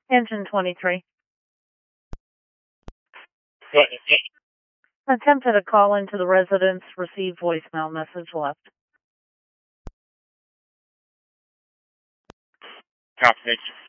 Engine 23. What is it? Attempted a call into the residence, received voicemail message left. Copy.